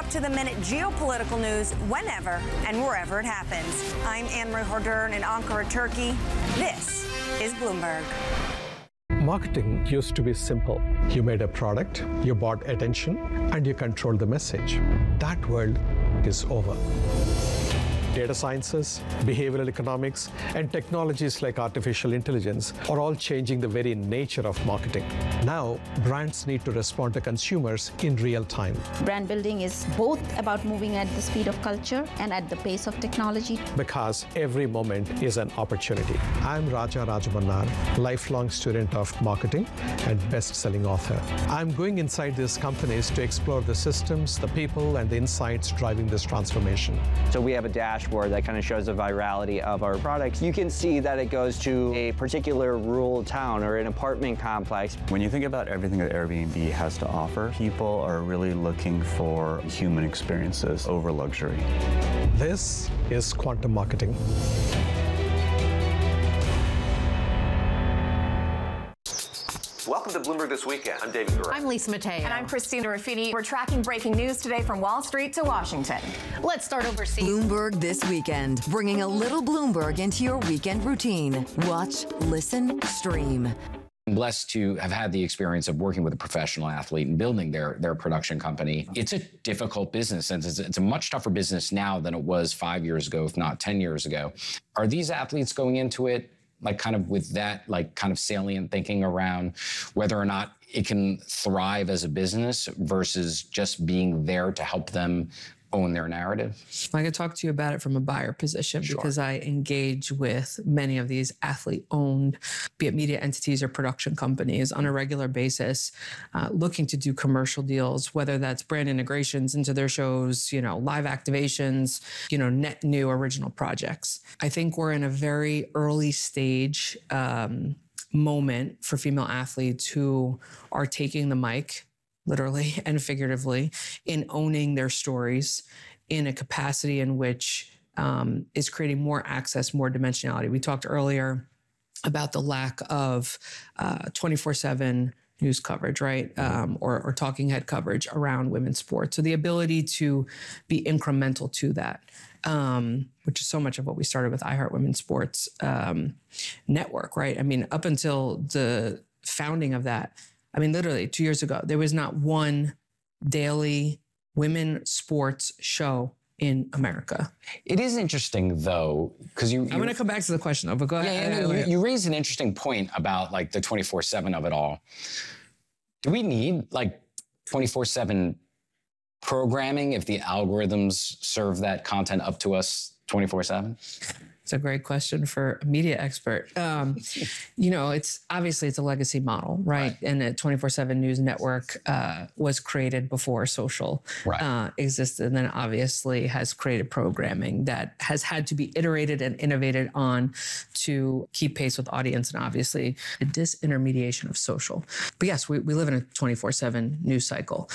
up-to-the-minute geopolitical news whenever and wherever it happens. I'm Anne-Marie Hordern in Ankara, Turkey. This is Bloomberg. Marketing used to be simple. You made a product, you bought attention, and you controlled the message. That world is over. Data sciences, behavioral economics, and technologies like artificial intelligence are all changing the very nature of marketing. Now, brands need to respond to consumers in real time. Brand building is both about moving at the speed of culture and at the pace of technology. Because every moment is an opportunity. I'm Raja Rajamannar, lifelong student of marketing and best-selling author. I'm going inside these companies to explore the systems, the people, and the insights driving this transformation. So we have a dashboard that kind of shows the virality of our products. You can see that it goes to a particular rural town or an apartment complex. When you think about everything that Airbnb has to offer, people are really looking for human experiences over luxury. This is Quantum Marketing. Welcome to Bloomberg This Weekend. I'm David Gura. I'm Lisa Mateo. And I'm Christina Ruffini. We're tracking breaking news today from Wall Street to Washington. Let's start overseas. Bloomberg This Weekend, bringing a little Bloomberg into your weekend routine. Watch, listen, stream. I'm blessed to have had the experience of working with a professional athlete and building their production company. It's a difficult business, and it's a much tougher business now than it was 5 years ago, if not 10 years ago. Are these athletes going into it like kind of with that like kind of salient thinking around whether or not it can thrive as a business versus just being there to help them own their narrative? I could talk to you about it from a buyer position because I engage with many of these athlete-owned, be it media entities or production companies on a regular basis, looking to do commercial deals, whether that's brand integrations into their shows, live activations, net new original projects. I think we're in a very early stage moment for female athletes who are taking the mic, literally and figuratively, in owning their stories in a capacity in which is creating more access, more dimensionality. We talked earlier about the lack of 24/7 news coverage, right? Or talking head coverage around women's sports. So the ability to be incremental to that, which is so much of what we started with iHeart Women's Sports Network, right? I mean, up until the founding of that, literally 2 years ago, there was not one daily women's sports show in America. It is interesting, though, because I'm going to come back to the question, though, but go ahead. You raised an interesting point about like the 24/7 of it all. Do we need like 24/7 programming if the algorithms serve that content up to us 24/7? It's a great question for a media expert. It's obviously it's a legacy model, right? And a 24/7 news network was created before social existed, and then obviously has created programming that has had to be iterated and innovated on to keep pace with audience, and obviously the disintermediation of social. But yes, we live in a 24/7 news cycle.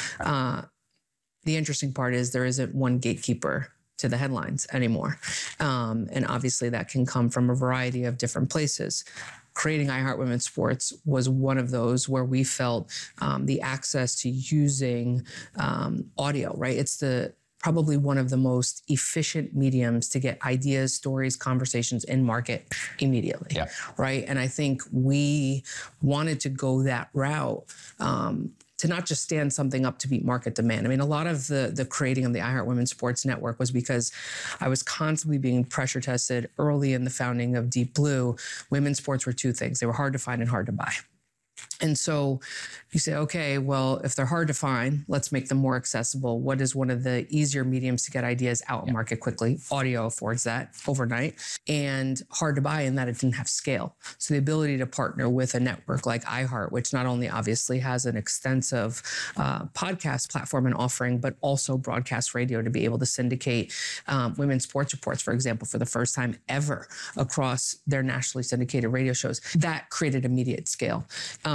The interesting part is there isn't one gatekeeper to the headlines anymore. And obviously that can come from a variety of different places. Creating iHeart Women's Sports was one of those where we felt the access to using audio, right? It's probably one of the most efficient mediums to get ideas, stories, conversations in market immediately, right? And I think we wanted to go that route to not just stand something up to meet market demand. A lot of the creating of the iHeart Women's Sports Network was because I was constantly being pressure tested early in the founding of Deep Blue. Women's sports were two things. They were hard to find and hard to buy. And so you say, okay, well, if they're hard to find, let's make them more accessible. What is one of the easier mediums to get ideas out in market quickly? Audio affords that overnight. And hard to buy in that it didn't have scale. So the ability to partner with a network like iHeart, which not only obviously has an extensive podcast platform and offering, but also broadcast radio to be able to syndicate women's sports reports, for example, for the first time ever across their nationally syndicated radio shows. That created immediate scale.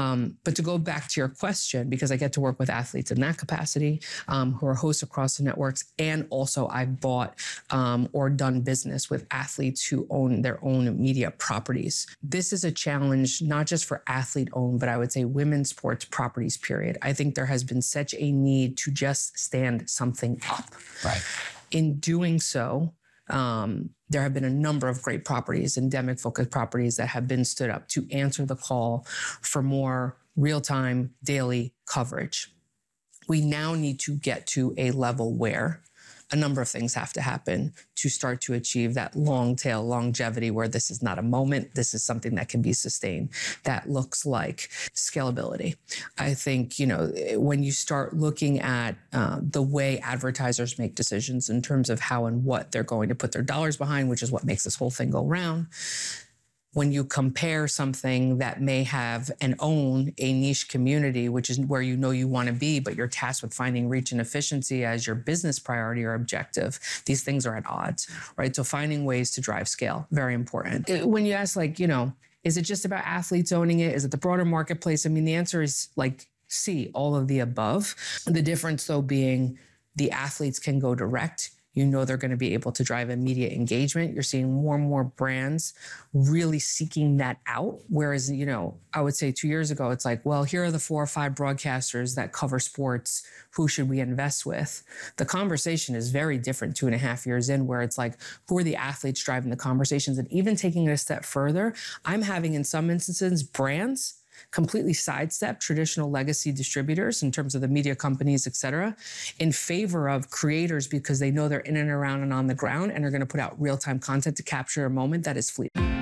But to go back to your question, because I get to work with athletes in that capacity, who are hosts across the networks, and also I've bought or done business with athletes who own their own media properties. This is a challenge, not just for athlete-owned, but I would say women's sports properties, period. I think there has been such a need to just stand something up. Right. In doing so, there have been a number of great properties, endemic-focused properties that have been stood up to answer the call for more real-time, daily coverage. We now need to get to a level where a number of things have to happen to start to achieve that long tail longevity where this is not a moment, this is something that can be sustained. That looks like scalability. I think, when you start looking at the way advertisers make decisions in terms of how and what they're going to put their dollars behind, which is what makes this whole thing go round, when you compare something that may have and own a niche community, which is where you want to be, but you're tasked with finding reach and efficiency as your business priority or objective, these things are at odds, right? So finding ways to drive scale, very important. When you ask, is it just about athletes owning it? Is it the broader marketplace? I mean, the answer is C, all of the above. The difference, though, being the athletes can go direct. They're going to be able to drive immediate engagement. You're seeing more and more brands really seeking that out. Whereas, I would say 2 years ago, it's like, well, here are the 4 or 5 broadcasters that cover sports. Who should we invest with? The conversation is very different 2.5 years in, where it's like, who are the athletes driving the conversations? And even taking it a step further, I'm having, in some instances, brands completely sidestep traditional legacy distributors in terms of the media companies, et cetera, in favor of creators because they know they're in and around and on the ground and are going to put out real-time content to capture a moment that is fleeting.